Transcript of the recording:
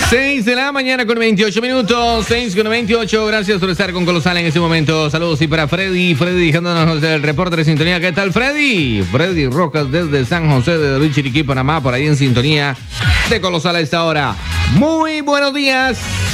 6 de la mañana con 28 minutos, 6 con 28, gracias por estar con Colosal en este momento. Saludos y para Freddy dejándonos el reporte de sintonía. ¿Qué tal, Freddy? Freddy Rojas desde San José de David, Chiriquí, Panamá, por ahí en sintonía de Colosal a esta hora. Muy buenos días.